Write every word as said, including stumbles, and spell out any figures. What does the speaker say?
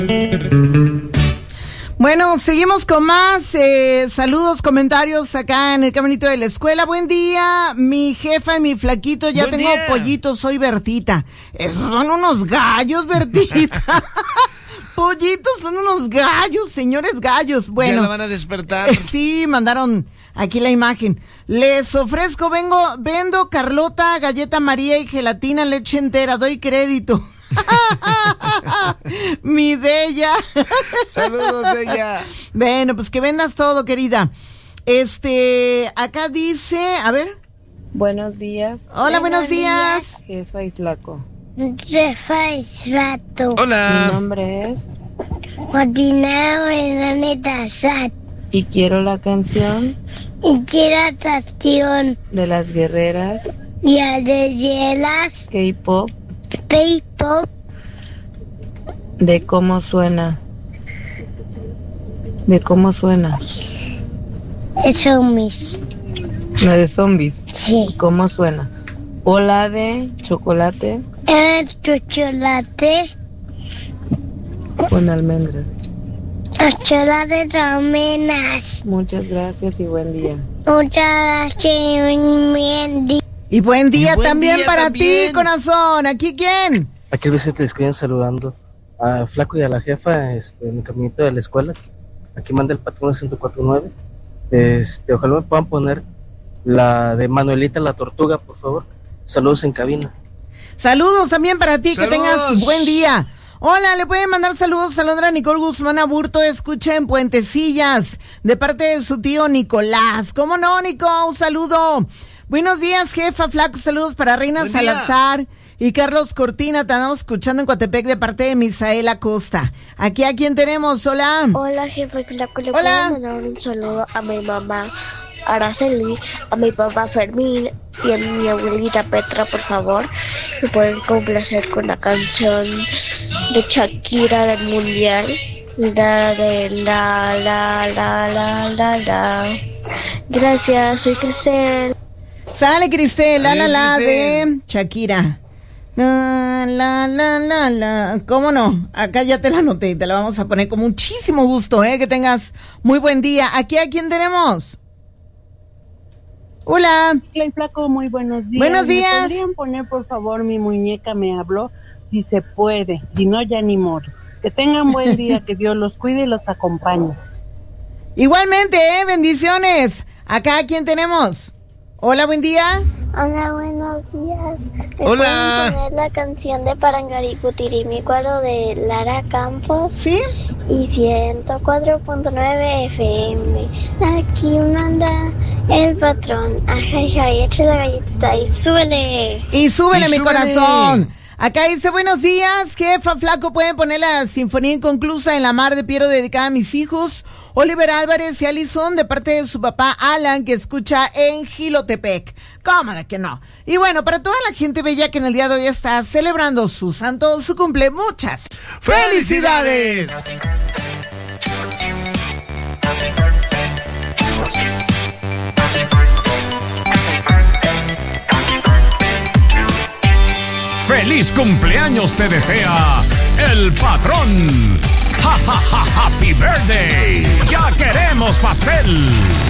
Bueno, seguimos con más eh, saludos, comentarios acá en el caminito de la escuela. Buen día, mi jefa y mi flaquito, ya Buen tengo día. pollitos, soy Bertita. Esos son unos gallos, Bertita. Pollitos son unos gallos, señores gallos. Bueno, ya la van a despertar. Eh, sí, mandaron aquí la imagen. Les ofrezco, vengo, vendo Carlota, galleta María y gelatina leche entera, doy crédito. Mi Bella. Saludos, Bella. Bueno, pues que vendas todo, querida. Este, acá dice, a ver. Buenos días. Hola, buenos, buenos días. días. Jefa y flaco. Jefa y flaco. Hola. Mi nombre es Ordinario Renaneta Sat. Y quiero la canción. Y quiero atracción. De las guerreras. Y a de hielas. K-pop. K-pop. De cómo suena. De cómo suena. De zombies. No, de zombies. Sí. ¿Cómo suena? Hola de chocolate. El chocolate. Con almendras. Chocolate de almendras. Muchas gracias y buen día. Muchas gracias y buen día. Y buen día y buen también día para también. ti, corazón. ¿Aquí quién? Aquí el Vicente les cuidan saludando a Flaco y a la jefa este, en el caminito de la escuela. Aquí manda el patrón de ciento cuatro nueve. Este, ojalá me puedan poner la de Manuelita la tortuga, por favor. Saludos en cabina. Saludos también para ti, Saludos. que tengas buen día. Hola, le pueden mandar saludos a Londra Nicole Guzmán Aburto, escucha en Puentecillas, de parte de su tío Nicolás. ¿Cómo no, Nico? Un saludo. Buenos días, jefa, flaco, saludos para Reina Buen Salazar día. y Carlos Cortina. Te andamos escuchando en Coatepec de parte de Misael Acosta. Aquí a quién tenemos, hola. Hola, jefe flaco. Le Hola. puedo mandar un saludo a mi mamá Araceli, a mi papá Fermín y a mi abuelita Petra, por favor. Me pueden complacer con la canción de Shakira del Mundial. La de la la la la la la. Gracias, soy Cristel. Sale, Cristel, la la Adiós, la Cristel. de Shakira. La la la la la. ¿Cómo no? Acá ya te la anoté y te la vamos a poner con muchísimo gusto, ¿eh? Que tengas muy buen día. ¿Aquí a quién tenemos? Hola. Hola, flaco, muy buenos días. Buenos días. ¿Me podrían poner, por favor, Mi muñeca me habló? Si se puede, si no, ya ni modo. Que tengan buen día, que Dios los cuide y los acompañe. Igualmente, ¿eh? Bendiciones. Acá a quién tenemos. Hola, buen día. Hola, buenos días. ¿Me Hola. pueden poner la canción de Parangaricutirimícuaro de Lara Campos? ¿Sí? Y ciento cuatro punto nueve F M. Aquí manda el patrón. Ajá, ajá, y eche la galletita y súbele. Y súbele, Y mi súbele. corazón. Acá dice, buenos días, jefa flaco, pueden poner la Sinfonía Inconclusa en la Mar de Piero dedicada a mis hijos, Oliver Álvarez y Alison, de parte de su papá Alan, que escucha en Jilotepec. ¿Cómo de que no? Y bueno, para toda la gente bella que en el día de hoy está celebrando su santo, su cumple, muchas felicidades. ¡Feliz cumpleaños te desea el patrón! ¡Ja, ja, ja, happy birthday! ¡Ya queremos pastel!